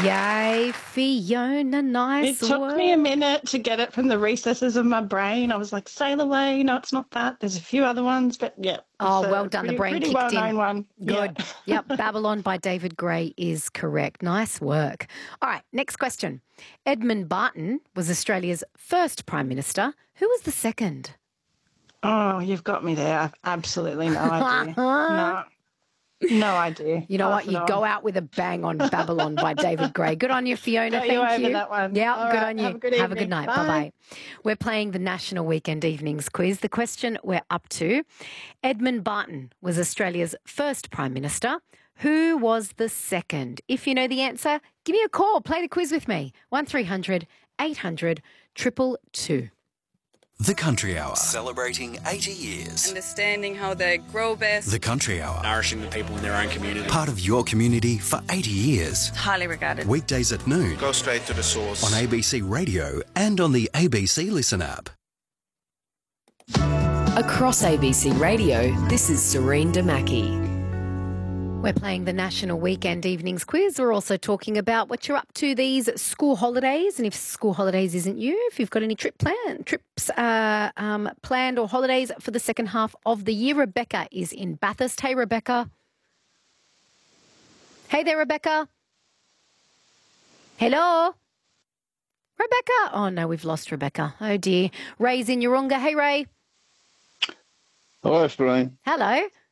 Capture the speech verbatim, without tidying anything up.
Yay, Fiona, nice It took work. me a minute to get it from the recesses of my brain. I was like, sail away. No, it's not that. There's a few other ones, but yeah. Oh, it's a well done. Pretty, The brain pretty kicked well-known in. one. Good. Yeah. Yep. Babylon by David Gray is correct. Nice work. All right. Next question. Edmund Barton was Australia's first Prime Minister. Who was the second? Oh, you've got me there. I've absolutely no idea. No. No idea. You know Pass what? it You on. go out with a bang on Babylon by David Gray. Good on you, Fiona. Got Thank you you. over that one. Yeah, All good right, on you. have a good Have a good evening. night. Bye. Bye-bye. We're playing the National Weekend Evenings quiz. The question we're up to, Edmund Barton was Australia's first Prime Minister. Who was the second? If you know the answer, give me a call. Play the quiz with me. one three hundred eight hundred two two two. The Country Hour. Celebrating eighty years. Understanding how they grow best. The Country Hour. Nourishing the people in their own community. Part of your community for eighty years. Highly regarded. Weekdays at noon. Go straight to the source. On A B C Radio and on the A B C Listen app. Across A B C Radio, this is Serene Damaki. We're playing the National Weekend Evenings quiz. We're also talking about what you're up to these school holidays, and if school holidays isn't you, if you've got any trip plan, trips uh, um, planned or holidays for the second half of the year. Rebecca is in Bathurst. Hey, Rebecca. Hey there, Rebecca. Hello? Rebecca? Oh, no, we've lost Rebecca. Oh, dear. Ray's in Urunga. Hey, Ray. Hello, Serene. Hello.